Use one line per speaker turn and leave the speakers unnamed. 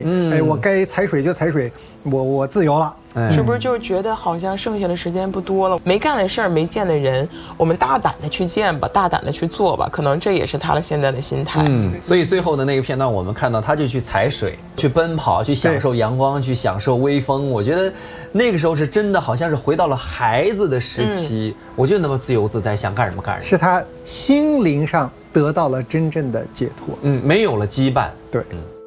哎，我该踩水就踩水，我自由了。
是不是就觉得好像剩下的时间不多了，没干的事儿，没见的人，我们大胆的去见吧，大胆的去做吧，可能这也是他的现在的心态。
所以最后的那个片段，我们看到他就去踩水，去奔跑，去享受阳光，去享受微风。我觉得那个时候是真的，好像是回到了孩子的时期，我就那么自由自在，想干什么干什么。
是他心灵上得到了真正的解脱。
没有了羁绊。
对。